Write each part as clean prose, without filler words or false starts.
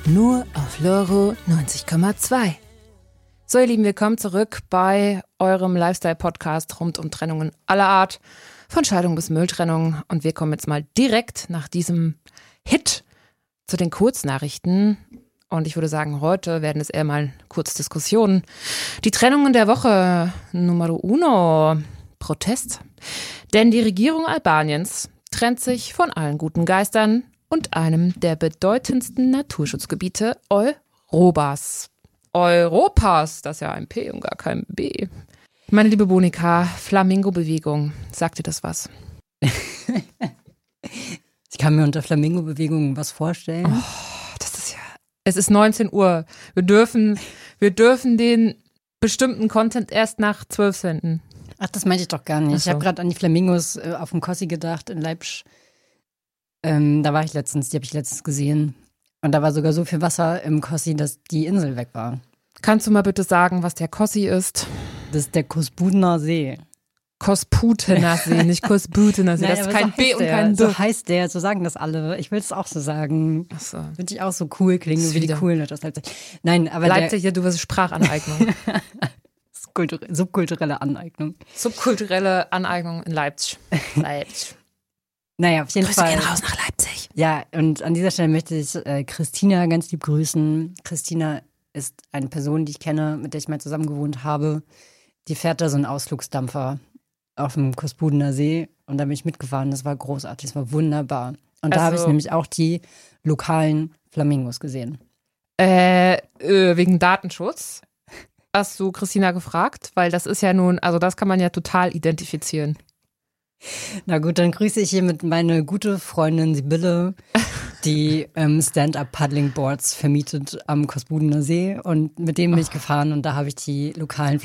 Nur auf Loro 90,2. So, ihr Lieben, willkommen zurück bei eurem Lifestyle-Podcast rund um Trennungen aller Art, von Scheidung bis Mülltrennung. Und wir kommen jetzt mal direkt nach diesem Hit zu den Kurznachrichten. Und ich würde sagen, heute werden es eher mal Kurzdiskussionen. Die Trennungen der Woche, Numero uno, Protest. Denn die Regierung Albaniens trennt sich von allen guten Geistern und einem der bedeutendsten Naturschutzgebiete Europas. Europas, das ist ja ein P und gar kein B. Meine liebe Bonika, Flamingo-Bewegung, sagt dir das was? Ich kann mir unter Flamingo-Bewegung was vorstellen. Oh, das ist ja... Es ist 19 Uhr. Wir dürfen den bestimmten Content erst nach 12 senden. Ach, das meinte ich doch gar nicht. Ach so. Ich habe gerade an die Flamingos auf dem Kossi gedacht in Leipzig. Da war ich letztens, die habe ich letztens gesehen. Und da war sogar so viel Wasser im Kossi, dass die Insel weg war. Kannst du mal bitte sagen, was der Kossi ist? Das ist der Kosbudener See. Kosputener See, nicht Kosbutener See. Nein, Das ist aber kein so B heißt und der, kein D. So heißt der, so sagen das alle. Ich will es auch so sagen. Ach so. Würde ich auch so cool klingen, Ist wie die wieder- coolen Leute aus Leipzig. Nein, aber Leipzig, ja, du wirst Sprachaneignung. der subkulturelle Aneignung. Subkulturelle Aneignung in Leipzig. Leipzig. Naja, auf jeden Grüße Fall. gehen raus nach Leipzig. Ja, und an dieser Stelle möchte ich Christina ganz lieb grüßen. Christina ist eine Person, die ich kenne, mit der ich mal zusammen gewohnt habe. Die fährt da so einen Ausflugsdampfer auf dem Kosbudener See und da bin ich mitgefahren. Das war großartig, das war wunderbar. Und da habe ich Also- nämlich auch die lokalen Flamingos gesehen. Wegen Datenschutz hast du Christina gefragt, weil das ist ja nun, also das kann man ja total identifizieren. Na gut, dann grüße ich hiermit meine gute Freundin Sibylle, die Stand-Up-Paddling-Boards vermietet am Kosbudener See und mit dem bin ich gefahren und da habe ich die lokalen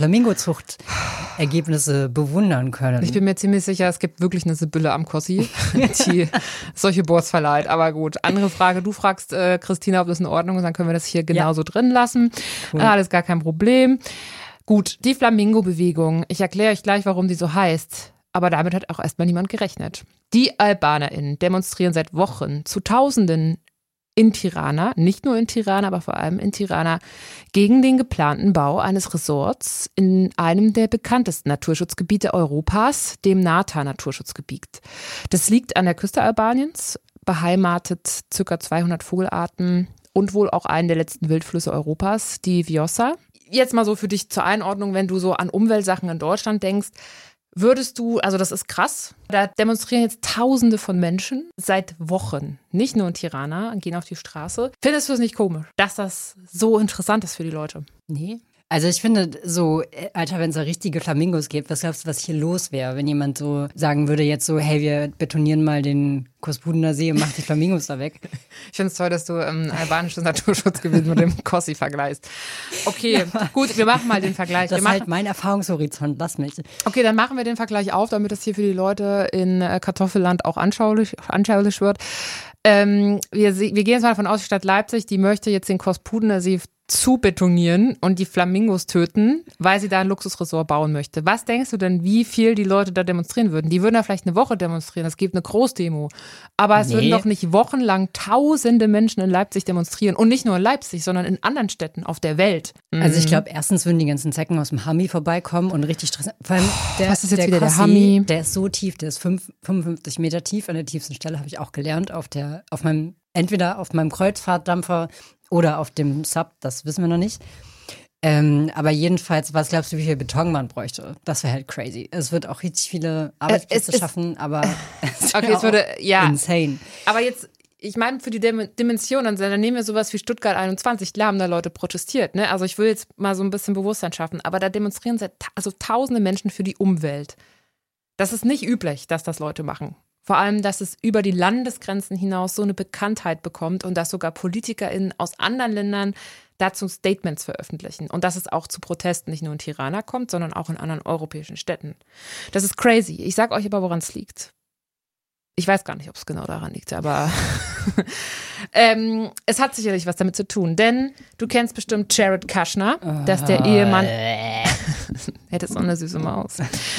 Flamingo-Zucht-Ergebnisse bewundern können. Ich bin mir ziemlich sicher, es gibt wirklich eine Sibylle am Kossi, die solche Boards verleiht. Aber gut, andere Frage. Du fragst Christina, ob das in Ordnung ist, dann können wir das hier genauso drin lassen. Cool. Alles gar kein Problem. Gut, die Flamingo-Bewegung. Ich erkläre euch gleich, warum die so heißt. Aber damit hat auch erstmal niemand gerechnet. Die AlbanerInnen demonstrieren seit Wochen zu Tausenden in Tirana, nicht nur in Tirana, aber vor allem in Tirana, gegen den geplanten Bau eines Resorts in einem der bekanntesten Naturschutzgebiete Europas, dem Nata-Naturschutzgebiet. Das liegt an der Küste Albaniens, beheimatet ca. 200 Vogelarten und wohl auch einen der letzten Wildflüsse Europas, die Vjosa. Jetzt mal so für dich zur Einordnung, wenn du so an Umweltsachen in Deutschland denkst, würdest du, also das ist krass, da demonstrieren jetzt Tausende von Menschen seit Wochen, nicht nur in Tirana, gehen auf die Straße. Findest du es nicht komisch, dass das so interessant ist für die Leute? Nee. Also ich finde so, Alter, wenn es da richtige Flamingos gibt, was glaubst du, was hier los wäre, wenn jemand so sagen würde jetzt so, hey, wir betonieren mal den Kosbudener See und machen die Flamingos da weg. Ich finde es toll, dass du albanisches Naturschutzgebiet mit dem Kossi vergleichst. Okay, gut, wir machen mal den Vergleich. Das ist halt mein Erfahrungshorizont, lass mich. Okay, dann machen wir den Vergleich auf, damit das hier für die Leute in Kartoffelland auch anschaulich wird. Wir gehen jetzt mal davon aus, die Stadt Leipzig, die möchte jetzt den Kosbudener See zu betonieren und die Flamingos töten, weil sie da ein Luxusresort bauen möchte. Was denkst du denn, wie viel die Leute da demonstrieren würden? Die würden da vielleicht eine Woche demonstrieren, es gibt eine Großdemo. Aber es würden doch nicht wochenlang Tausende Menschen in Leipzig demonstrieren. Und nicht nur in Leipzig, sondern in anderen Städten auf der Welt. Also ich glaube, erstens würden die ganzen Zecken aus dem Hammi vorbeikommen und richtig stressen. Vor allem was ist jetzt wieder der Kossi, Hammi? der ist so tief, der ist 55 Meter tief. An der tiefsten Stelle habe ich auch gelernt, entweder auf meinem Kreuzfahrtdampfer oder auf dem Sub, das wissen wir noch nicht. Aber jedenfalls, was glaubst du, wie viel Beton man bräuchte? Das wäre halt crazy. Es wird auch richtig viele Arbeitsplätze schaffen, aber es Okay, es würde, ja. insane. Aber jetzt, ich meine, für die Dimension, dann nehmen wir sowas wie Stuttgart 21, klar haben da Leute protestiert, ne? Also ich will jetzt mal so ein bisschen Bewusstsein schaffen, aber da demonstrieren tausende Menschen für die Umwelt. Das ist nicht üblich, dass das Leute machen. Vor allem, dass es über die Landesgrenzen hinaus so eine Bekanntheit bekommt und dass sogar PolitikerInnen aus anderen Ländern dazu Statements veröffentlichen. Und dass es auch zu Protesten nicht nur in Tirana kommt, sondern auch in anderen europäischen Städten. Das ist crazy. Ich sag euch aber, woran es liegt. Ich weiß gar nicht, ob es genau daran liegt, aber es hat sicherlich was damit zu tun. Denn du kennst bestimmt Jared Kushner, das ist der Ehemann. Er hat so eine süße Maus.